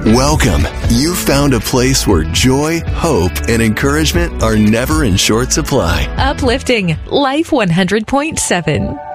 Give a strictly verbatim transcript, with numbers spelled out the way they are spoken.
Welcome. You found a place where joy, hope, and encouragement are never in short supply. Uplifting Life one hundred point seven.